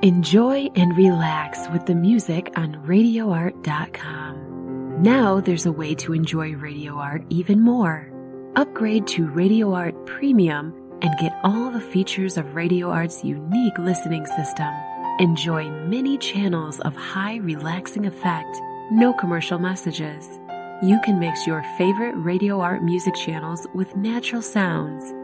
Enjoy and relax with the music on RadioArt.com. Now there's a way to enjoy Radio Art even more. Upgrade to Radio Art Premium and get all the features of Radio Art's unique listening system. Enjoy many channels of high relaxing effect, no commercial messages. You can mix your favorite Radio Art music channels with natural sounds